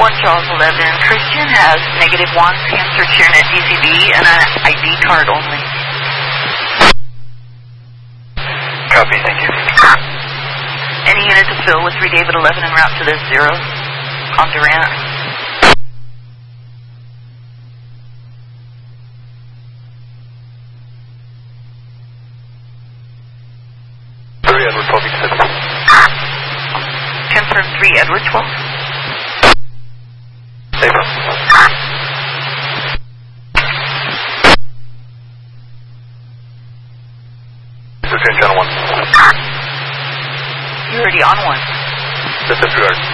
1 Jaws 11. Christian has -1 cancer TierNet DCB and an ID card only. Copy, thank you. Any unit to fill with 3 David 11 en route to the 0 on Durant. Edward 12, accepted. Confirm 3 Edward 12. April. Return channel 1. You're already on 1. Disregard.